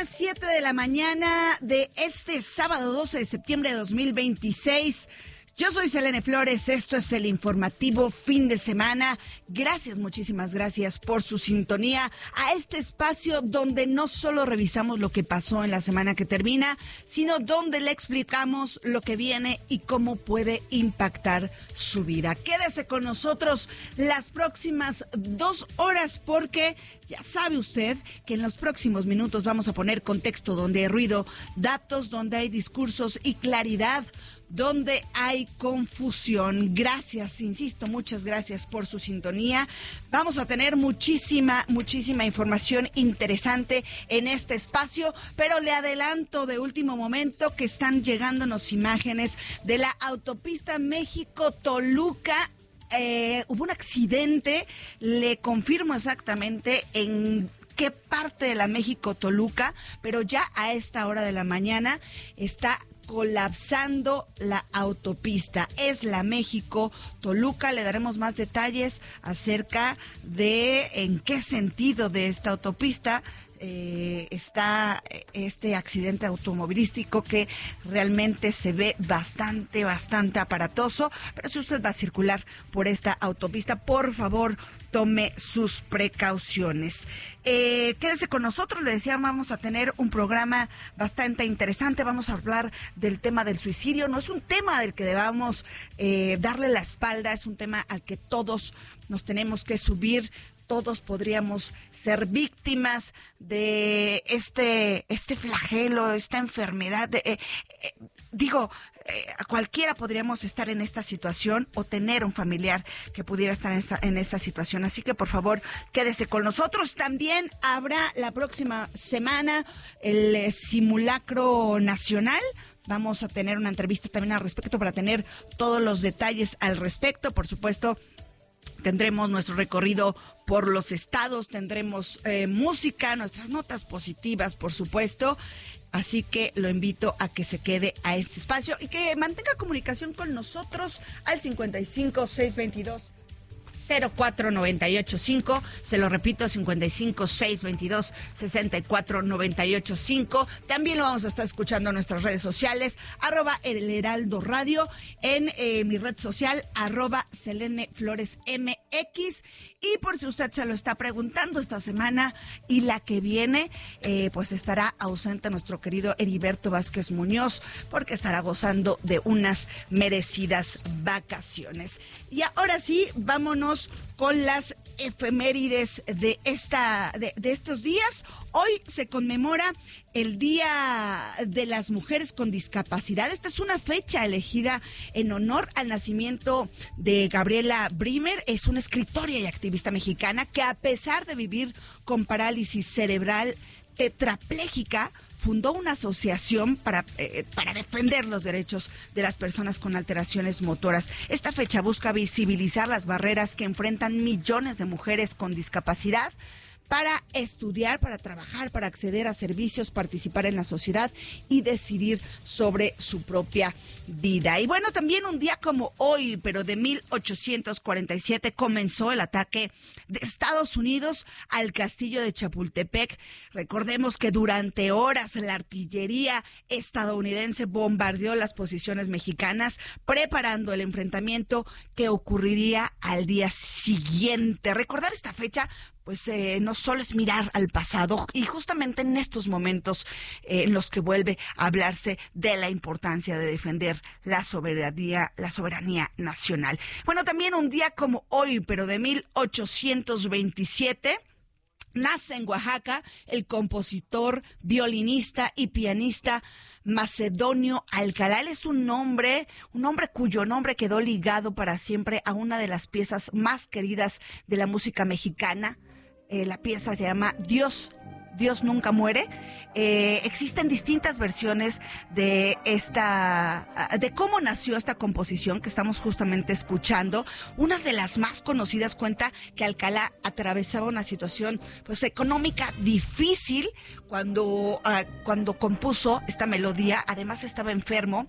las 7 de la mañana de este sábado 12 de septiembre de 2026. Yo soy Selene Flores, esto es el informativo fin de semana. Gracias, muchísimas gracias por su sintonía a este espacio donde no solo revisamos lo que pasó en la semana que termina, sino donde le explicamos lo que viene y cómo puede impactar su vida. Quédese con nosotros las próximas 2 horas porque ya sabe usted que en los próximos minutos vamos a poner contexto donde hay ruido, datos donde hay discursos y claridad donde hay confusión. Gracias, insisto, muchas gracias por su sintonía. Vamos a tener muchísima información interesante en este espacio, pero le adelanto de último momento que están llegándonos imágenes de la autopista México-Toluca. Hubo un accidente, le confirmo exactamente en qué parte de la México-Toluca, pero ya a esta hora de la mañana está colapsando la autopista. Es la México-Toluca. Le daremos más detalles acerca de en qué sentido de esta autopista está este accidente automovilístico que realmente se ve bastante aparatoso. Pero si usted va a circular por esta autopista, por favor, tome sus precauciones. Quédese con nosotros, le decía, vamos a tener un programa bastante interesante. Vamos a hablar del tema del suicidio. No es un tema del que debamos darle la espalda, es un tema al que todos nos tenemos que subir. Todos podríamos ser víctimas de este flagelo, esta enfermedad. A cualquiera podríamos estar en esta situación o tener un familiar que pudiera estar en esa situación. Así que, por favor, quédese con nosotros. También habrá la próxima semana el simulacro nacional. Vamos a tener una entrevista también al respecto para tener todos los detalles al respecto. Por supuesto, tendremos nuestro recorrido por los estados, tendremos música, nuestras notas positivas, por supuesto. Así que lo invito a que se quede a este espacio y que mantenga comunicación con nosotros al 55-622-04985. Se lo repito, 55-622-64985. También lo vamos a estar escuchando en nuestras redes sociales, @El Heraldo Radio, en mi red social, @Selene Flores MX. Y por si usted se lo está preguntando, esta semana y la que viene, pues estará ausente nuestro querido Heriberto Vázquez Muñoz, porque estará gozando de unas merecidas vacaciones. Y ahora sí, vámonos con las efemérides de estos días. Hoy se conmemora el Día de las Mujeres con Discapacidad. Esta es una fecha elegida en honor al nacimiento de Gabriela Bremer. Es una escritora y activista mexicana que, a pesar de vivir con parálisis cerebral tetrapléjica, fundó una asociación para defender los derechos de las personas con alteraciones motoras. Esta fecha busca visibilizar las barreras que enfrentan millones de mujeres con discapacidad para estudiar, para trabajar, para acceder a servicios, participar en la sociedad y decidir sobre su propia vida. Y bueno, también un día como hoy, pero de 1847, comenzó el ataque de Estados Unidos al castillo de Chapultepec. Recordemos que durante horas la artillería estadounidense bombardeó las posiciones mexicanas, preparando el enfrentamiento que ocurriría al día siguiente. Recordar esta fecha, pues no solo es mirar al pasado, y justamente en estos momentos en los que vuelve a hablarse de la importancia de defender la soberanía nacional. Bueno, también un día como hoy, pero de 1827, nace en Oaxaca el compositor, violinista y pianista Macedonio Alcalá. Él es un hombre cuyo nombre quedó ligado para siempre a una de las piezas más queridas de la música mexicana. La pieza se llama Dios nunca muere. Existen distintas versiones de cómo nació esta composición que estamos justamente escuchando. Una de las más conocidas cuenta que Alcalá atravesaba una situación pues económica difícil cuando compuso esta melodía. Además estaba enfermo,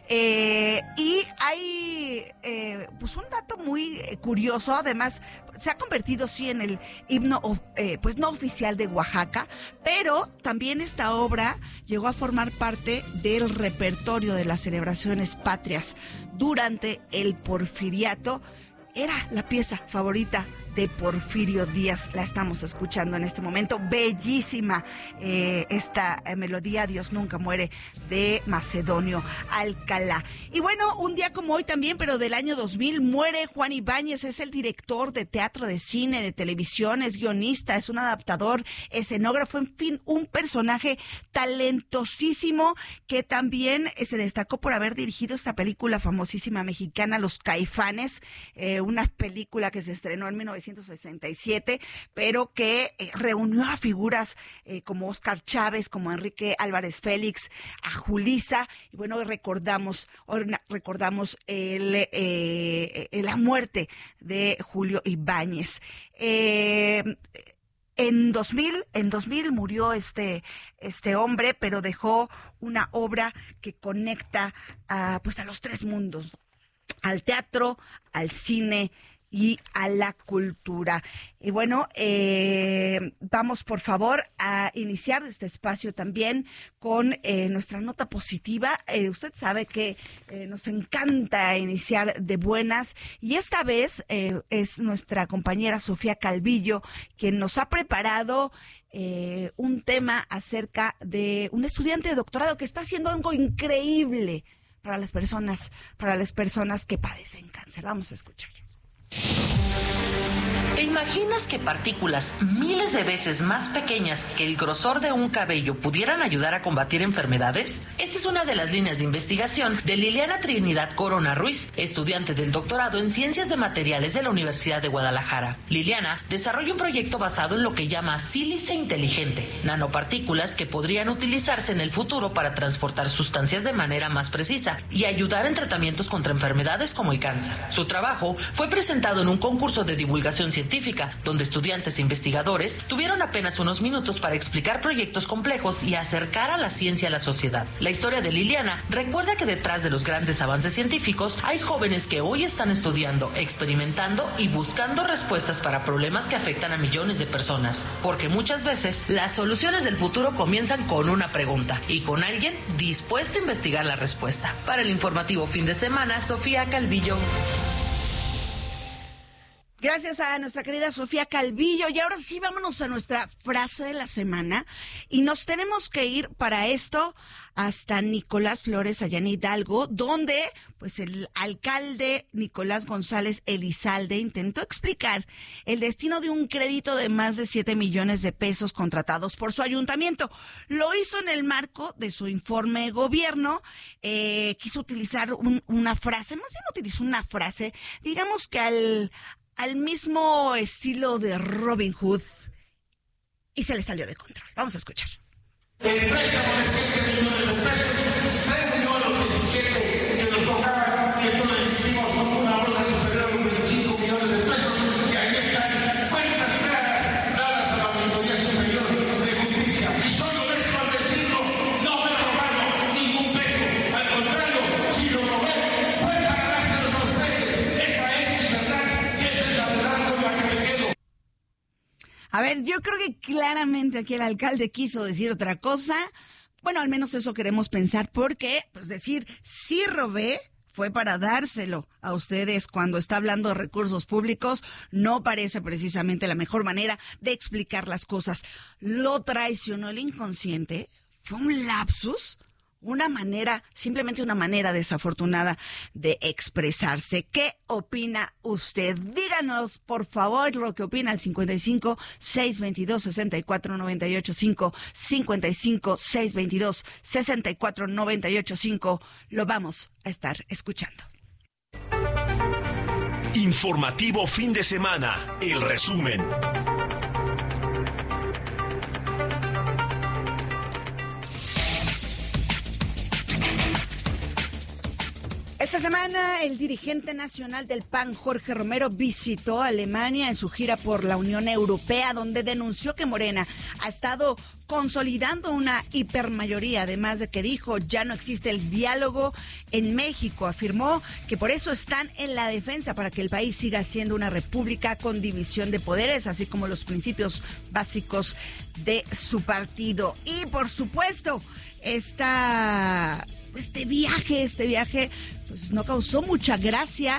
y hay pues un dato muy curioso. Además se ha convertido sí en el himno pues no oficial de Oaxaca, pero también esta obra llegó a formar parte del repertorio de las celebraciones patrias durante el Porfiriato. Era la pieza favorita de Porfirio Díaz. La estamos escuchando en este momento. Bellísima esta melodía, Dios nunca muere, de Macedonio Alcalá. Y bueno, un día como hoy también, pero del año 2000, muere Juan Ibáñez. Es el director de teatro, de cine, de televisión, es guionista, es un adaptador, escenógrafo, en fin, un personaje talentosísimo que también se destacó por haber dirigido esta película famosísima mexicana, Los Caifanes, una película que se estrenó en 1967, pero que reunió a figuras como Óscar Chávez, como Enrique Álvarez Félix, a Julissa, y bueno, recordamos la muerte de Julio Ibáñez. En 2000 murió este hombre, pero dejó una obra que conecta a los tres mundos, al teatro, al cine y a la cultura. Y bueno, vamos por favor a iniciar este espacio también con nuestra nota positiva. Usted sabe que nos encanta iniciar de buenas, y esta vez es nuestra compañera Sofía Calvillo quien nos ha preparado un tema acerca de un estudiante de doctorado que está haciendo algo increíble para las personas que padecen cáncer. Vamos a escuchar. ¿Te imaginas que partículas miles de veces más pequeñas que el grosor de un cabello pudieran ayudar a combatir enfermedades? Esta es una de las líneas de investigación de Liliana Trinidad Corona Ruiz, estudiante del doctorado en Ciencias de Materiales de la Universidad de Guadalajara. Liliana desarrolla un proyecto basado en lo que llama sílice inteligente, nanopartículas que podrían utilizarse en el futuro para transportar sustancias de manera más precisa y ayudar en tratamientos contra enfermedades como el cáncer. Su trabajo fue presentado en un concurso de divulgación científica, donde estudiantes e investigadores tuvieron apenas unos minutos para explicar proyectos complejos y acercar a la ciencia a la sociedad. La historia de Liliana recuerda que detrás de los grandes avances científicos hay jóvenes que hoy están estudiando, experimentando y buscando respuestas para problemas que afectan a millones de personas, porque muchas veces las soluciones del futuro comienzan con una pregunta y con alguien dispuesto a investigar la respuesta. Para el informativo fin de semana, Sofía Calvillo. Gracias a nuestra querida Sofía Calvillo. Y ahora sí, vámonos a nuestra frase de la semana. Y nos tenemos que ir para esto hasta Nicolás Flores, allá en Hidalgo, donde pues el alcalde Nicolás González Elizalde intentó explicar el destino de un crédito de más de 7 millones de pesos contratados por su ayuntamiento. Lo hizo en el marco de su informe de gobierno. Quiso utilizar una frase, más bien utilizó una frase, digamos que al mismo estilo de Robin Hood, y se le salió de control. Vamos a escuchar. El préstamo de 7 millones de pesos se unió a los 17 que nos tocaban, y entonces hicimos una bolsa superior a los 25 millones de pesos, y ahí están cuentas claras dadas a la Auditoría Superior de Justicia. Y soy honesto al decirlo, no me robaron ningún peso, al contrario, si lo robé fue para dárselos a ustedes. Esa es mi verdad, y esa es la verdad con la que me quedo. A ver, yo creo que claramente aquí el alcalde quiso decir otra cosa. Bueno, al menos eso queremos pensar, porque pues decir sí robé fue para dárselo a ustedes cuando está hablando de recursos públicos no parece precisamente la mejor manera de explicar las cosas. Lo traicionó el inconsciente, fue un lapsus, simplemente una manera desafortunada de expresarse. ¿Qué opina usted? Díganos, por favor, lo que opina al 55 622 64 98 5, 55 622 64 98 5. Lo vamos a estar escuchando. Informativo fin de semana, el resumen. Esta semana el dirigente nacional del PAN, Jorge Romero, visitó Alemania en su gira por la Unión Europea, donde denunció que Morena ha estado consolidando una hipermayoría, además de que dijo ya no existe el diálogo en México. Afirmó que por eso están en la defensa para que el país siga siendo una república con división de poderes, así como los principios básicos de su partido. Y por supuesto, este viaje pues no causó mucha gracia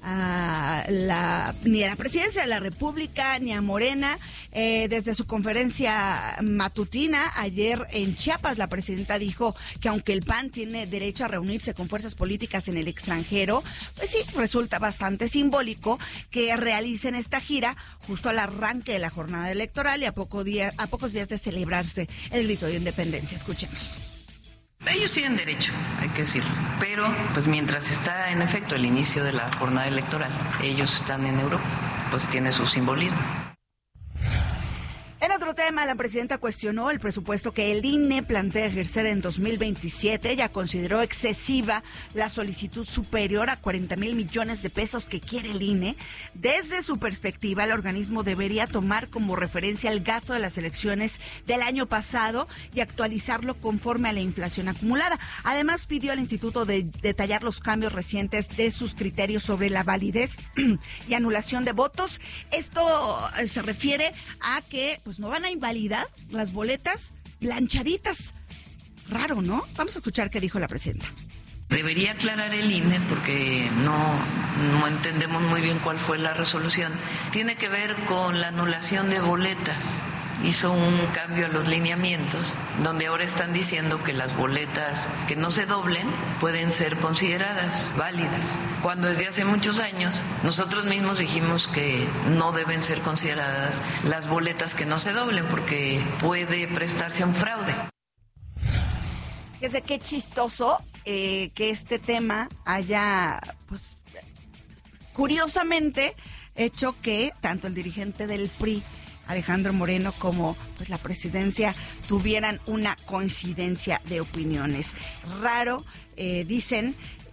ni a la presidencia de la República ni a Morena. Desde su conferencia matutina ayer en Chiapas, la presidenta dijo que aunque el PAN tiene derecho a reunirse con fuerzas políticas en el extranjero, pues sí, resulta bastante simbólico que realicen esta gira justo al arranque de la jornada electoral y a pocos días de celebrarse el grito de independencia. Escuchemos. Ellos tienen derecho, hay que decirlo, pero pues mientras está en efecto el inicio de la jornada electoral, ellos están en Europa, pues tiene su simbolismo. En otro tema, la presidenta cuestionó el presupuesto que el INE plantea ejercer en 2027. Ella consideró excesiva la solicitud superior a 40,000 millones de pesos que quiere el INE. Desde su perspectiva, el organismo debería tomar como referencia el gasto de las elecciones del año pasado y actualizarlo conforme a la inflación acumulada. Además, pidió al instituto detallar los cambios recientes de sus criterios sobre la validez y anulación de votos. Esto se refiere a que pues no van a invalidar las boletas planchaditas. Raro, ¿no? Vamos a escuchar qué dijo la presidenta. Debería aclarar el INE porque no entendemos muy bien cuál fue la resolución. Tiene que ver con la anulación de boletas. Hizo un cambio a los lineamientos, donde ahora están diciendo que las boletas que no se doblen pueden ser consideradas válidas, cuando desde hace muchos años nosotros mismos dijimos que no deben ser consideradas las boletas que no se doblen, porque puede prestarse a un fraude. Fíjense qué chistoso que este tema haya, pues, curiosamente hecho que tanto el dirigente del PRI, Alejandro Moreno, como pues la presidencia tuvieran una coincidencia de opiniones. Raro, dicen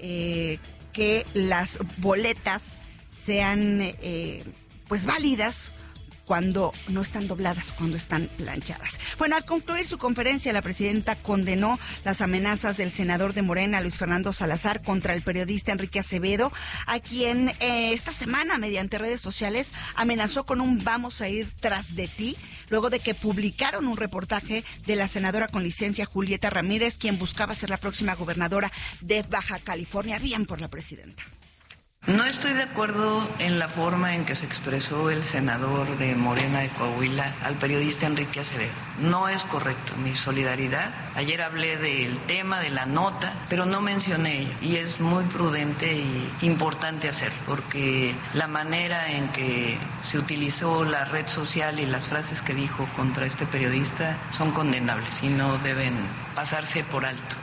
que las boletas sean pues válidas cuando no están dobladas, cuando están planchadas. Bueno, al concluir su conferencia, la presidenta condenó las amenazas del senador de Morena, Luis Fernando Salazar, contra el periodista Enrique Acevedo, a quien esta semana, mediante redes sociales, amenazó con un "vamos a ir tras de ti", luego de que publicaron un reportaje de la senadora con licencia Julieta Ramírez, quien buscaba ser la próxima gobernadora de Baja California. Bien por la presidenta. No estoy de acuerdo en la forma en que se expresó el senador de Morena de Coahuila al periodista Enrique Acevedo. No es correcto. Mi solidaridad. Ayer hablé del tema, de la nota, pero no mencioné ello. Y es muy prudente y importante hacerlo, porque la manera en que se utilizó la red social y las frases que dijo contra este periodista son condenables y no deben pasarse por alto.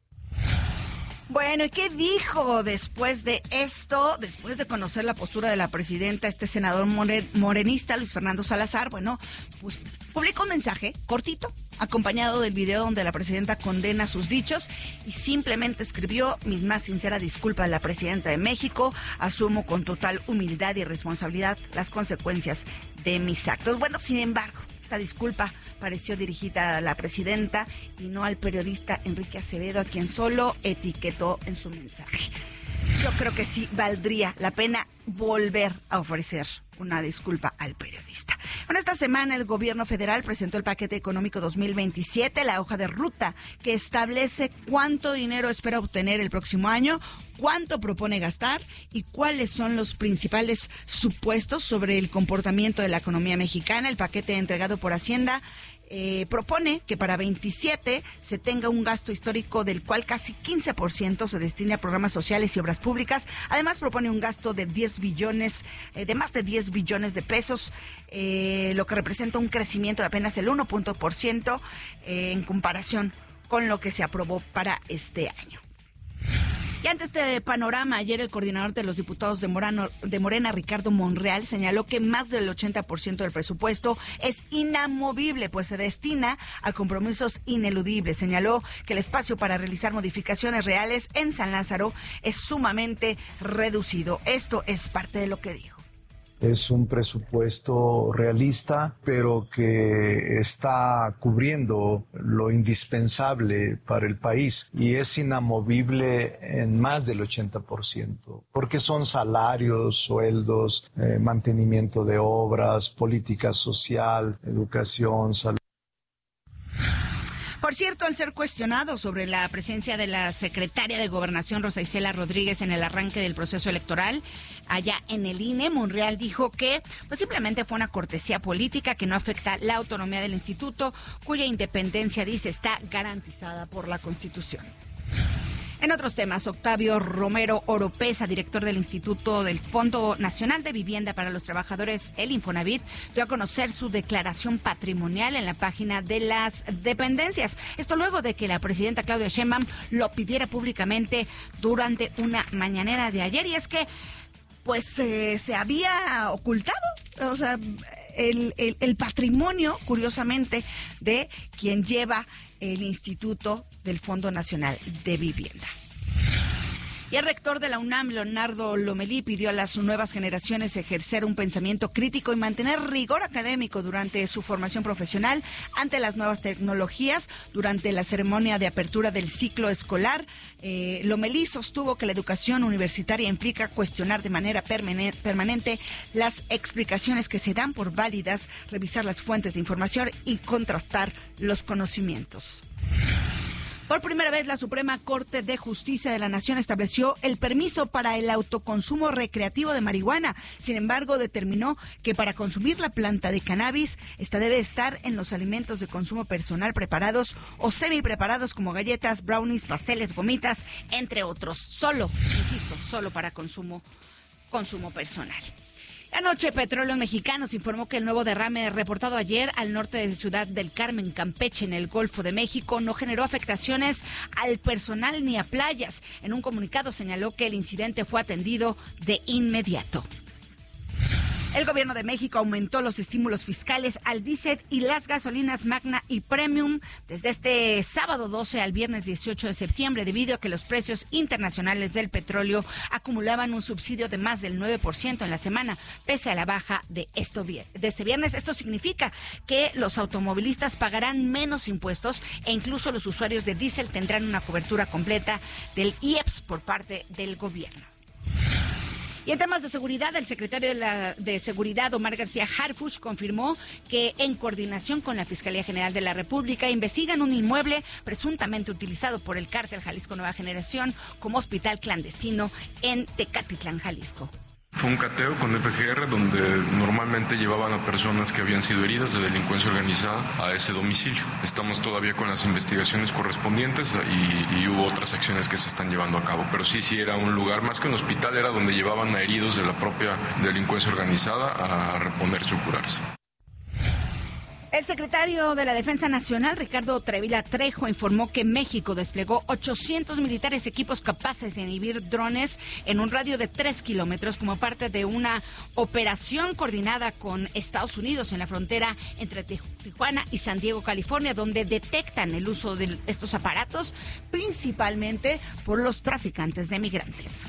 Bueno, ¿y qué dijo después de esto? Después de conocer la postura de la presidenta, este senador morenista, Luis Fernando Salazar, bueno, pues publicó un mensaje cortito, acompañado del video donde la presidenta condena sus dichos y simplemente escribió: "Mi más sincera disculpa a la presidenta de México, asumo con total humildad y responsabilidad las consecuencias de mis actos". Bueno, sin embargo, esta disculpa pareció dirigida a la presidenta y no al periodista Enrique Acevedo, a quien solo etiquetó en su mensaje. Yo creo que sí valdría la pena volver a ofrecer una disculpa al periodista. Bueno, esta semana el gobierno federal presentó el paquete económico 2027, la hoja de ruta que establece cuánto dinero espera obtener el próximo año, cuánto propone gastar y cuáles son los principales supuestos sobre el comportamiento de la economía mexicana. El paquete entregado por Hacienda propone que para 27 se tenga un gasto histórico del cual casi 15% se destine a programas sociales y obras públicas. Además propone un gasto de más de 10 billones de pesos, lo que representa un crecimiento de apenas el 1% en comparación con lo que se aprobó para este año. Y ante este panorama, ayer el coordinador de los diputados de Morena, Ricardo Monreal, señaló que más del 80% del presupuesto es inamovible, pues se destina a compromisos ineludibles. Señaló que el espacio para realizar modificaciones reales en San Lázaro es sumamente reducido. Esto es parte de lo que dijo. Es un presupuesto realista, pero que está cubriendo lo indispensable para el país y es inamovible en más del 80%, porque son salarios, sueldos, mantenimiento de obras, política social, educación, salud. Por cierto, al ser cuestionado sobre la presencia de la secretaria de Gobernación, Rosa Isela Rodríguez, en el arranque del proceso electoral allá en el INE, Monreal dijo que pues simplemente fue una cortesía política que no afecta la autonomía del instituto, cuya independencia, dice, está garantizada por la Constitución. En otros temas, Octavio Romero Oropesa, director del Instituto del Fondo Nacional de Vivienda para los Trabajadores, el Infonavit, dio a conocer su declaración patrimonial en la página de las dependencias. Esto luego de que la presidenta Claudia Sheinbaum lo pidiera públicamente durante una mañanera de ayer. Y es que, pues, se había ocultado, o sea, el patrimonio, curiosamente, de quien lleva el Instituto del Fondo Nacional de Vivienda. Y el rector de la UNAM, Leonardo Lomelí, pidió a las nuevas generaciones ejercer un pensamiento crítico y mantener rigor académico durante su formación profesional ante las nuevas tecnologías. Durante la ceremonia de apertura del ciclo escolar, Lomelí sostuvo que la educación universitaria implica cuestionar de manera permanente las explicaciones que se dan por válidas, revisar las fuentes de información y contrastar los conocimientos. Por primera vez, la Suprema Corte de Justicia de la Nación estableció el permiso para el autoconsumo recreativo de marihuana. Sin embargo, determinó que para consumir la planta de cannabis, esta debe estar en los alimentos de consumo personal preparados o semi-preparados como galletas, brownies, pasteles, gomitas, entre otros. Solo para consumo personal. Anoche, Petróleos Mexicanos informó que el nuevo derrame reportado ayer al norte de Ciudad del Carmen, Campeche, en el Golfo de México, no generó afectaciones al personal ni a playas. En un comunicado señaló que el incidente fue atendido de inmediato. El gobierno de México aumentó los estímulos fiscales al diésel y las gasolinas Magna y Premium desde este sábado 12 al viernes 18 de septiembre, debido a que los precios internacionales del petróleo acumulaban un subsidio de más del 9% en la semana, pese a la baja de este viernes. Esto significa que los automovilistas pagarán menos impuestos e incluso los usuarios de diésel tendrán una cobertura completa del IEPS por parte del gobierno. Y en temas de seguridad, el secretario de Seguridad, Omar García Harfuch, confirmó que en coordinación con la Fiscalía General de la República investigan un inmueble presuntamente utilizado por el cártel Jalisco Nueva Generación como hospital clandestino en Tecatitlán, Jalisco. Fue un cateo con FGR donde normalmente llevaban a personas que habían sido heridas de delincuencia organizada a ese domicilio. Estamos todavía con las investigaciones correspondientes y hubo otras acciones que se están llevando a cabo. Pero sí era un lugar, más que un hospital, era donde llevaban a heridos de la propia delincuencia organizada a reponerse o curarse. El secretario de la Defensa Nacional, Ricardo Trevila Trejo, informó que México desplegó 800 militares equipos capaces de inhibir drones en un radio de 3 kilómetros como parte de una operación coordinada con Estados Unidos en la frontera entre Tijuana y San Diego, California, donde detectan el uso de estos aparatos principalmente por los traficantes de migrantes.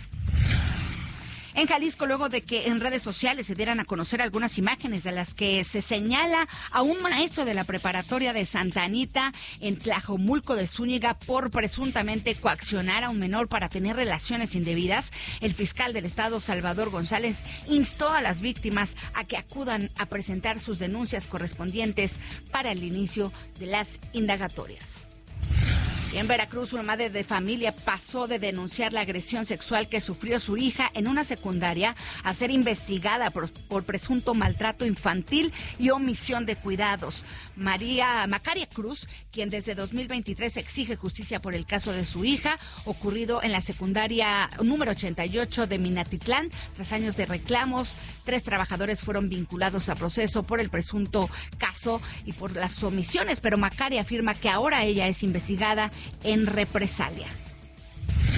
En Jalisco, luego de que en redes sociales se dieran a conocer algunas imágenes de las que se señala a un maestro de la preparatoria de Santa Anita en Tlajomulco de Zúñiga por presuntamente coaccionar a un menor para tener relaciones indebidas, el fiscal del estado, Salvador González, instó a las víctimas a que acudan a presentar sus denuncias correspondientes para el inicio de las indagatorias. Y en Veracruz, una madre de familia pasó de denunciar la agresión sexual que sufrió su hija en una secundaria a ser investigada por presunto maltrato infantil y omisión de cuidados. Macaria Cruz, quien desde 2023 exige justicia por el caso de su hija, ocurrido en la secundaria número 88 de Minatitlán. Tras años de reclamos, 3 trabajadores fueron vinculados a proceso por el presunto caso y por las omisiones, pero Macaria afirma que ahora ella es investigada en represalia.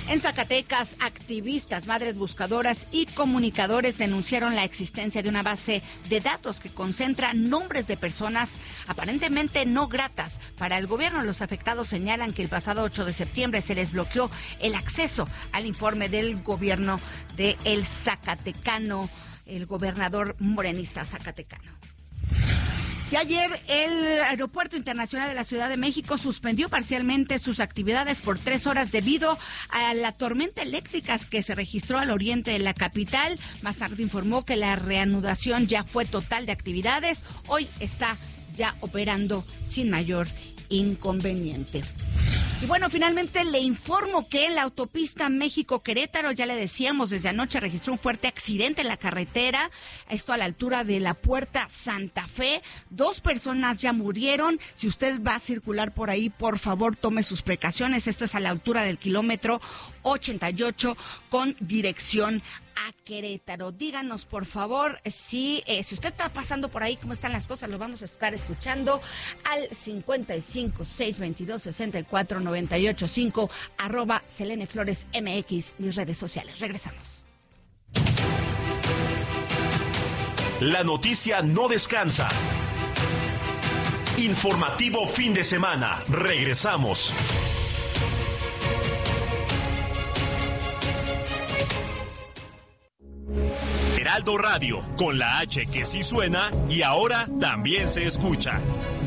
En Zacatecas, activistas, madres buscadoras y comunicadores denunciaron la existencia de una base de datos que concentra nombres de personas aparentemente no gratas para el gobierno. Los afectados señalan que el pasado 8 de septiembre se les bloqueó el acceso al informe del gobierno de el Zacatecano, el gobernador morenista zacatecano. Y ayer el Aeropuerto Internacional de la Ciudad de México suspendió parcialmente sus actividades por 3 horas debido a la tormenta eléctrica que se registró al oriente de la capital. Más tarde informó que la reanudación ya fue total de actividades. Hoy está ya operando sin mayor inconveniente. Y bueno, finalmente le informo que en la autopista México-Querétaro, ya le decíamos, desde anoche registró un fuerte accidente en la carretera, esto a la altura de la Puerta Santa Fe. 2 personas ya murieron. Si usted va a circular por ahí, por favor, tome sus precauciones. Esto es a la altura del kilómetro 88 con dirección a Querétaro. Díganos, por favor, si usted está pasando por ahí, cómo están las cosas. Lo vamos a estar escuchando al 55 622 64 98 5 @Selene Flores MX, mis redes sociales. Regresamos. La noticia no descansa. Informativo fin de semana. Regresamos. Heraldo Radio, con la H que sí suena y ahora también se escucha.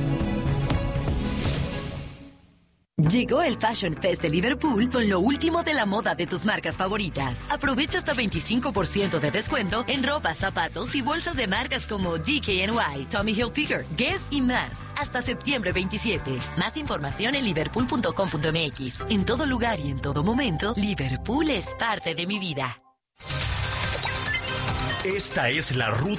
Llegó el Fashion Fest de Liverpool con lo último de la moda de tus marcas favoritas. Aprovecha hasta 25% de descuento en ropa, zapatos y bolsas de marcas como DKNY, Tommy Hilfiger, Guess y más. Hasta septiembre 27. Más información en liverpool.com.mx. En todo lugar y en todo momento, Liverpool es parte de mi vida. Esta es la ruta